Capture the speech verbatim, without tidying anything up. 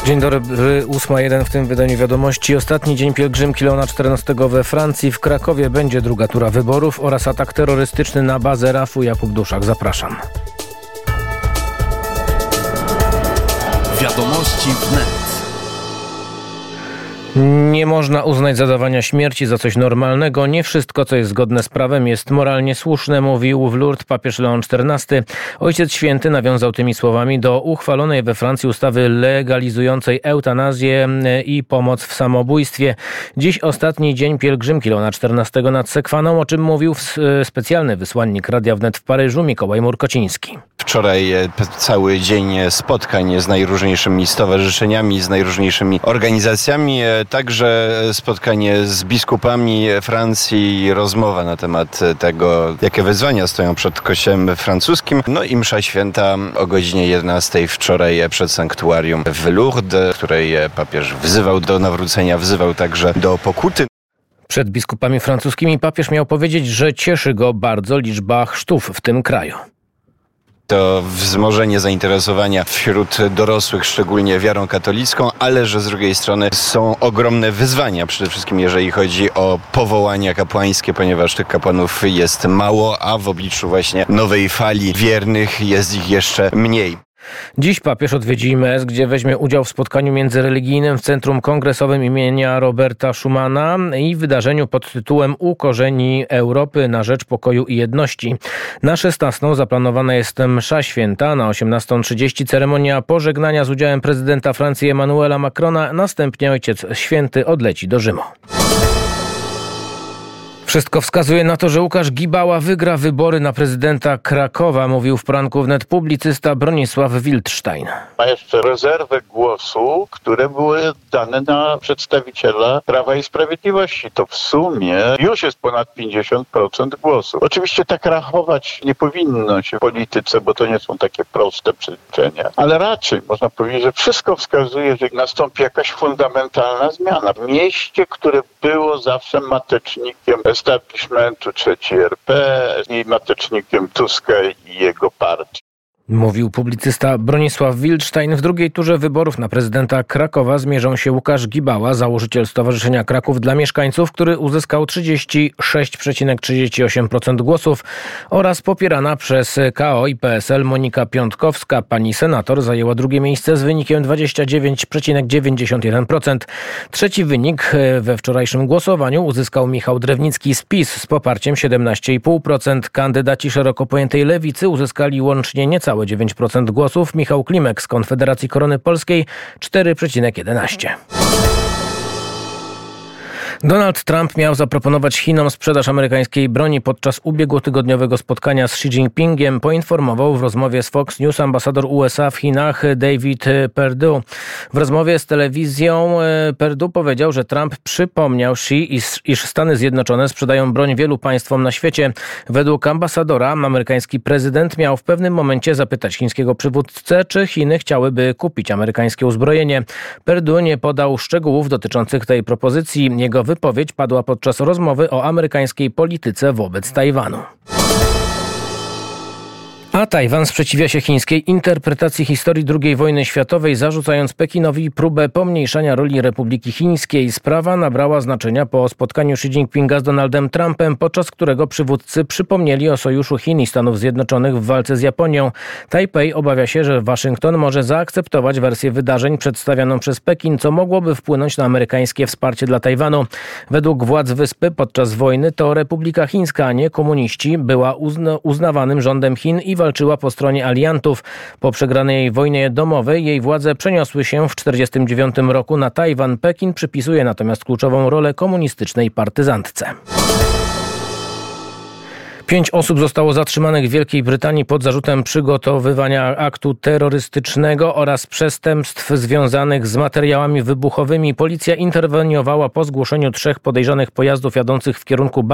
Dzień dobry, ósma jeden w tym wydaniu wiadomości. Ostatni dzień pielgrzymki Leona czternastego we Francji. W Krakowie będzie druga tura wyborów oraz atak terrorystyczny na bazę R A F-u. Jakub Duszak, zapraszam. Wiadomości wnet. Nie można uznać zadawania śmierci za coś normalnego. Nie wszystko, co jest zgodne z prawem, jest moralnie słuszne, mówił w Lourdes papież Leon czternasty. Ojciec Święty nawiązał tymi słowami do uchwalonej we Francji ustawy legalizującej eutanazję i pomoc w samobójstwie. Dziś ostatni dzień pielgrzymki Leona czternastego nad Sekwaną, o czym mówił specjalny wysłannik Radia Wnet w Paryżu Mikołaj Murkociński. Wczoraj cały dzień spotkań z najróżniejszymi stowarzyszeniami, z najróżniejszymi organizacjami, także spotkanie z biskupami Francji, rozmowa na temat tego, jakie wyzwania stoją przed kościołem francuskim. No i msza święta o godzinie jedenastej wczoraj przed sanktuarium w Lourdes, w której papież wzywał do nawrócenia, wzywał także do pokuty. Przed biskupami francuskimi papież miał powiedzieć, że cieszy go bardzo liczba chrztów w tym kraju. To wzmożenie zainteresowania wśród dorosłych, szczególnie wiarą katolicką, ale że z drugiej strony są ogromne wyzwania, przede wszystkim jeżeli chodzi o powołania kapłańskie, ponieważ tych kapłanów jest mało, a w obliczu właśnie nowej fali wiernych jest ich jeszcze mniej. Dziś papież odwiedzi I M S, gdzie weźmie udział w spotkaniu międzyreligijnym w Centrum Kongresowym imienia Roberta Schumana i wydarzeniu pod tytułem Ukorzeni Europy na rzecz pokoju i jedności. Na szesnastą zaplanowana jest msza święta, na osiemnastą trzydzieści ceremonia pożegnania z udziałem prezydenta Francji Emmanuela Macrona, następnie Ojciec Święty odleci do Rzymu. Wszystko wskazuje na to, że Łukasz Gibała wygra wybory na prezydenta Krakowa, mówił w poranku wnet publicysta Bronisław Wildstein. Ma jeszcze rezerwę głosu, które były dane na przedstawiciela Prawa i Sprawiedliwości. To w sumie już jest ponad pięćdziesiąt procent głosu. Oczywiście tak rachować nie powinno się w polityce, bo to nie są takie proste przeliczenia. Ale raczej można powiedzieć, że wszystko wskazuje, że nastąpi jakaś fundamentalna zmiana. W mieście, które było zawsze matecznikiem establishmentu trzeciej R P i matecznikiem Tuska i jego partii. Mówił publicysta Bronisław Wildstein. W drugiej turze wyborów na prezydenta Krakowa zmierzą się Łukasz Gibała, założyciel Stowarzyszenia Kraków dla Mieszkańców, który uzyskał trzydzieści sześć przecinek trzydzieści osiem procent głosów, oraz popierana przez K O i P S L Monika Piątkowska. Pani senator zajęła drugie miejsce z wynikiem dwadzieścia dziewięć przecinek dziewięćdziesiąt jeden procent. Trzeci wynik we wczorajszym głosowaniu uzyskał Michał Drewnicki z PiS z poparciem siedemnaście przecinek pięć procent. Kandydaci szeroko pojętej lewicy uzyskali łącznie niecałe dziewięć procent głosów. Michał Klimek z Konfederacji Korony Polskiej cztery przecinek jedenaście procent. Donald Trump miał zaproponować Chinom sprzedaż amerykańskiej broni podczas ubiegłotygodniowego spotkania z Xi Jinpingiem, poinformował w rozmowie z Fox News ambasador U S A w Chinach David Perdue. W rozmowie z telewizją Perdue powiedział, że Trump przypomniał Xi, iż, iż Stany Zjednoczone sprzedają broń wielu państwom na świecie. Według ambasadora amerykański prezydent miał w pewnym momencie zapytać chińskiego przywódcę, czy Chiny chciałyby kupić amerykańskie uzbrojenie. Perdue nie podał szczegółów dotyczących tej propozycji. Jego wypowiedź padła podczas rozmowy o amerykańskiej polityce wobec Tajwanu. A Tajwan sprzeciwia się chińskiej interpretacji historii drugiej wojny światowej, zarzucając Pekinowi próbę pomniejszania roli Republiki Chińskiej. Sprawa nabrała znaczenia po spotkaniu Xi Jinpinga z Donaldem Trumpem, podczas którego przywódcy przypomnieli o sojuszu Chin i Stanów Zjednoczonych w walce z Japonią. Tajpej obawia się, że Waszyngton może zaakceptować wersję wydarzeń przedstawianą przez Pekin, co mogłoby wpłynąć na amerykańskie wsparcie dla Tajwanu. Według władz wyspy podczas wojny to Republika Chińska, a nie komuniści, była uzna- uznawanym rządem Chin i walczyła po stronie aliantów. Po przegranej wojnie domowej jej władze przeniosły się w tysiąc dziewięćset czterdziestym dziewiątym roku na Tajwan. Pekin przypisuje natomiast kluczową rolę komunistycznej partyzantce. Pięć osób zostało zatrzymanych w Wielkiej Brytanii pod zarzutem przygotowywania aktu terrorystycznego oraz przestępstw związanych z materiałami wybuchowymi. Policja interweniowała po zgłoszeniu trzech podejrzanych pojazdów jadących w kierunku